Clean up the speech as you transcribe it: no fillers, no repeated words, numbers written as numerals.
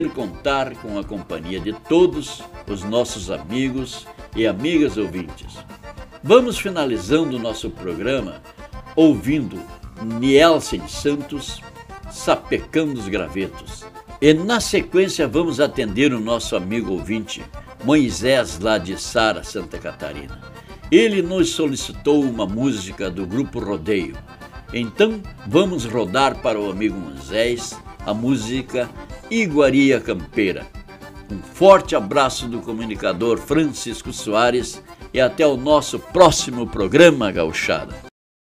contar com a companhia de todos os nossos amigos e amigas ouvintes. Vamos finalizando o nosso programa ouvindo Nielsen Santos, Sapecando os Gravetos. E na sequência vamos atender o nosso amigo ouvinte, Moisés, lá de Sara, Santa Catarina. Ele nos solicitou uma música do Grupo Rodeio. Então vamos rodar para o amigo Moisés a música Iguaria Campeira. Um forte abraço do comunicador Francisco Soares e até o nosso próximo programa, gauchada.